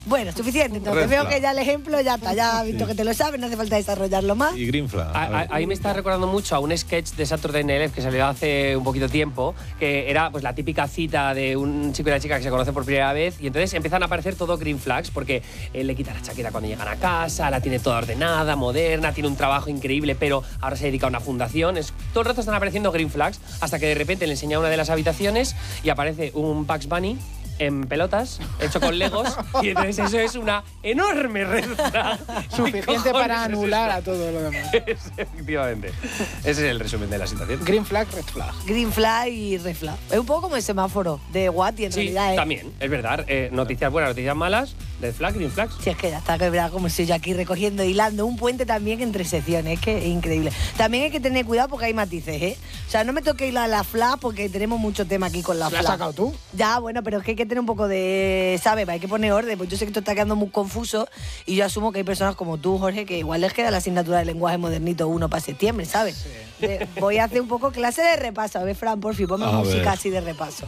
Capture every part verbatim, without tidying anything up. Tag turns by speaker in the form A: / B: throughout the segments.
A: Bueno, suficiente. Entonces veo que ya el ejemplo ya está. Ya has visto sí. que te lo sabes, no hace falta desarrollarlo más.
B: Y green flag.
C: A, a, ahí me está recordando mucho a un sketch de Saturday Night Live que salió hace un poquito tiempo, que era pues la típica cita de un chico y una chica que se conocen por primera vez y entonces empiezan a aparecer todo green flags porque él le quita la chaqueta cuando llegan a casa, la tiene toda ordenada, moderna, tiene un trabajo increíble, pero ahora se dedica a una fundación. Es, todo el rato están apareciendo green flags hasta que de repente le enseña una de las habitaciones y aparece un Bugs Bunny en pelotas, hecho con legos, y entonces eso es una enorme red flag.
D: Suficiente para anular a todo lo demás.
C: Efectivamente. Ese es el resumen de la situación.
D: Green flag, red flag.
A: Green flag y red flag. Es un poco como el semáforo de Watty, en
C: sí,
A: realidad. ¿eh?
C: También, es verdad. Eh, noticias buenas, noticias malas, red flag, green flags.
A: Sí, es que ya está, que es verdad, como estoy yo aquí recogiendo, hilando un puente también entre secciones, es que es increíble. También hay que tener cuidado porque hay matices, ¿eh? O sea, no me toque hilar la flag porque tenemos mucho tema aquí con la flag.
D: ¿La has sacado tú?
A: Ya, bueno, pero es que hay que tener un poco de, ¿sabes? Hay que poner orden, pues yo sé que esto está quedando muy confuso y yo asumo que hay personas como tú, Jorge, que igual les queda la asignatura de lenguaje modernito uno para septiembre, ¿sabes? Sí. De, voy a hacer un poco clase de repaso. A ver, Fran, por fin, ponme a música ver. Así de repaso.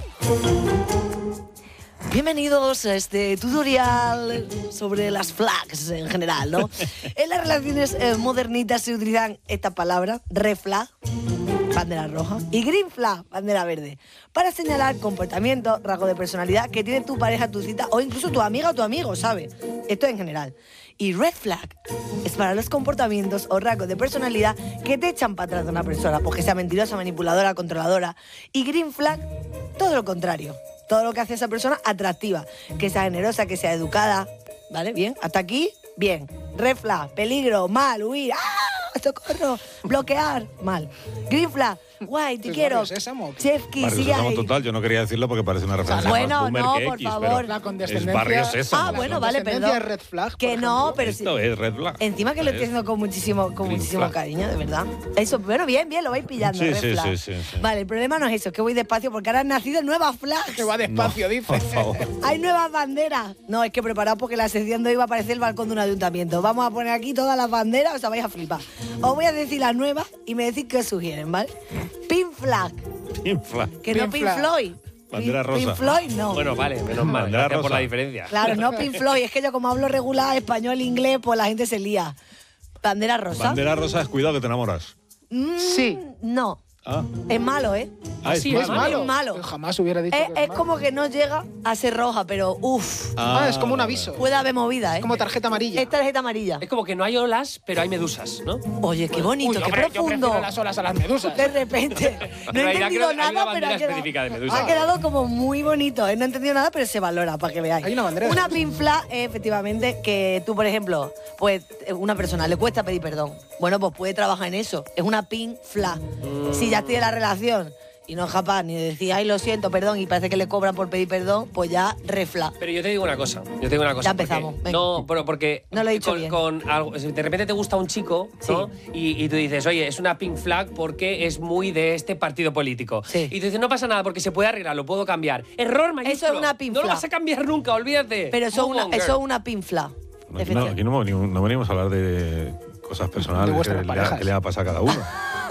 A: Bienvenidos a este tutorial sobre las flags en general, ¿no? En las relaciones eh, modernitas se utilizan esta palabra, red flag, bandera roja, y green flag, bandera verde, para señalar comportamientos, rasgos de personalidad que tiene tu pareja, tu cita o incluso tu amiga o tu amigo, ¿sabes? Esto en general. Y red flag es para los comportamientos o rasgos de personalidad que te echan para atrás de una persona, porque sea mentirosa, manipuladora, controladora. Y green flag, todo lo contrario. Todo lo que hace esa persona atractiva, que sea generosa, que sea educada, ¿vale? Bien, hasta aquí, bien. Red flag, peligro, mal, huir, ¡ah! ¡Socorro! Bloquear, mal. Green flag, guay, te quiero. Chefki, sigue ahí.
B: Total, yo no quería decirlo porque parece una referencia
A: bueno,
B: más boomer
A: no,
B: que
A: por
B: X,
A: favor.
D: La condescendencia.
B: Es Barrio Sésamo.
A: Ah, bueno, vale, perdón.
D: Red flag,
A: que no, pero
B: esto
A: sí.
B: es red flag.
A: Encima que lo estoy haciendo con muchísimo, con muchísimo cariño, de verdad. Eso, bueno, bien, bien, lo vais pillando.
B: Sí,
A: red
B: sí,
A: flag.
B: sí, sí, sí.
A: Vale, el problema no es eso, es que voy despacio porque ahora han nacido nuevas flags.
D: Que va despacio,
B: no,
D: dice.
B: Por favor.
A: Hay nuevas banderas. No, es que preparaos porque la sección de hoy va a parecer el balcón de un ayuntamiento. Vamos a poner aquí todas las banderas, o sea, vais a flipar. Os voy a decir las nuevas y me decís qué os sugieren, ¿vale? Pink flag.
B: Pink flag.
A: Que no Pink Floyd.
B: Bandera rosa.
A: Pink Floyd no.
C: Bueno, vale, menos mal.
B: Bandera
C: Gracias
B: rosa.
C: por la diferencia.
A: Claro, no Pink Floyd. Es que yo como hablo regular, español, inglés, pues la gente se lía. Bandera rosa.
B: Bandera rosa es cuidado que te enamoras.
A: Mm,
D: sí.
A: No.
B: Ah.
A: Es malo, ¿eh?
B: Ah,
D: sí,
B: es
D: es
B: malo.
D: malo.
A: Es malo.
D: Yo jamás hubiera dicho
A: Es,
D: que es,
A: es
D: malo.
A: como que no llega a ser roja, pero uff.
D: Ah, es como un aviso.
A: Puede haber movida, ¿eh?
D: Es como tarjeta amarilla.
A: Es tarjeta amarilla.
C: Es como que no hay olas, pero hay medusas, ¿no?
A: Oye, qué bonito,
D: Uy,
A: qué
D: hombre,
A: profundo.
D: Yo prefiero las olas a las medusas.
A: De repente. No he
C: En realidad
A: entendido
C: creo que hay una
A: nada, pero
C: bandera
A: ha
C: específica de
A: quedado,
C: medusa.
A: ha quedado como muy bonito. ¿eh? No he entendido nada, pero se valora, para que veáis.
D: Hay una bandera.
A: Una pink flag es efectivamente que tú, por ejemplo, pues una persona le cuesta pedir perdón. Bueno, pues puede trabajar en eso. Es una pink flag. Mm. Si ya estoy en la relación y no es capaz ni de decir, ay, lo siento, perdón, y parece que le cobran por pedir perdón, pues ya refla.
C: Pero yo te digo una cosa, yo te digo una cosa.
A: Ya empezamos.
C: Porque, no, pero porque
A: no lo he dicho
C: con,
A: bien.
C: con algo, de repente te gusta un chico, ¿no?
A: Sí.
C: Y, y tú dices, oye, es una pink flag porque es muy de este partido político.
A: Sí.
C: Y tú dices, no pasa nada porque se puede arreglar, lo puedo cambiar. Error mayúsculo.
A: Eso es una pink
C: No
A: flag.
C: lo vas a cambiar nunca, olvídate.
A: Pero eso,
C: Move
A: una,
C: on,
A: eso
C: girl.
A: es una pink flag.
B: Aquí, no, aquí no, venimos, no venimos a hablar de cosas personales que le, que le ha pasado a cada uno.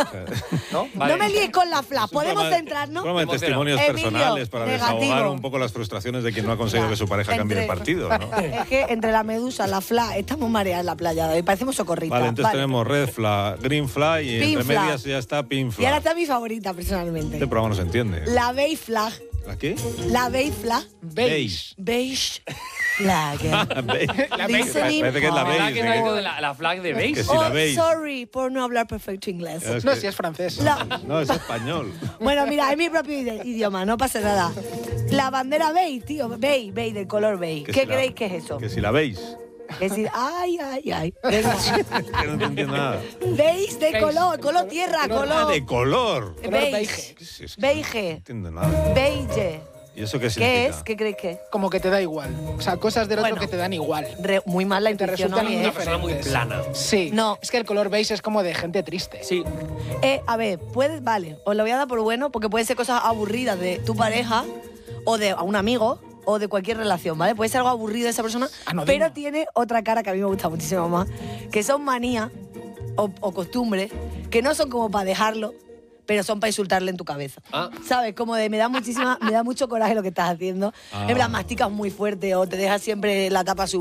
C: ¿No?
A: Vale. No me líes con la flag, podemos
B: programa,
A: centrarnos.
B: Programa de testimonios
A: Emilio,
B: personales para
A: negativo.
B: desahogar un poco las frustraciones de quien no ha conseguido
A: Ya,
B: que su pareja cambie
A: entre,
B: de partido, ¿no?
A: Es que entre la medusa, la flag, estamos mareadas en la playa de hoy, parecemos socorristas.
B: Vale, entonces
A: vale.
B: tenemos red flag, green flag y
A: Pink
B: entre
A: flag.
B: medias ya está pink flag.
A: Y ahora está mi favorita, personalmente.
B: Este programa no se entiende.
A: La beige flag.
B: ¿La qué?
A: La beige flag.
B: Beige.
A: Beige flag.
B: Beige.
D: La beige.
B: Parece que es la
C: ¿Verdad
B: beige.
C: que
B: ¿eh?
C: no hay de la, la flag de beige?
B: Que si
A: Oh,
B: la veis.
A: sorry por no hablar perfecto inglés.
B: Es
D: No,
B: que-
D: si es francés.
A: La-
B: No, es español.
A: Bueno, mira, es mi propio ide- idioma, no pasa nada. La bandera beige, tío, beige, beige, del color beige.
B: Que
A: ¿Qué
B: si la-
A: creéis que es eso?
B: Que si la veis.
A: Que si, ay, ay, ay. Venga.
B: Que no te entiendo nada.
A: Beige de
D: Beige.
A: color, color tierra,
B: Ah,
A: color.
B: de color.
D: Color
A: Beige.
D: beige.
B: ¿Qué es eso?
A: Beige.
B: No entiendo nada.
A: Beige.
B: ¿Y eso qué significa?
A: ¿Qué es? ¿Qué creéis que es?
D: Como que te da igual. O sea, cosas del otro
A: Bueno.
D: que te dan igual.
A: Re- muy mal la
D: Te
A: intuición,
D: resultan
A: ¿no?
C: Una
A: Eh,
C: persona muy plana.
D: Sí.
A: No.
D: Es que el color beige es como de gente triste.
C: Sí.
A: Eh, a ver, puedes, vale, os lo voy a dar por bueno porque pueden ser cosas aburridas de tu pareja o de un amigo o de cualquier relación, ¿vale? Puede ser algo aburrido de esa persona,
D: Anodino.
A: pero tiene otra cara que a mí me gusta muchísimo más, que son manías o, o costumbres que no son como para dejarlo, pero son para insultarle en tu cabeza.
C: Ah.
A: ¿Sabes? Como de me da muchísima, me da mucho coraje lo que estás haciendo.
B: Ah.
A: En plan, masticas muy fuerte o te dejas siempre la tapa subida.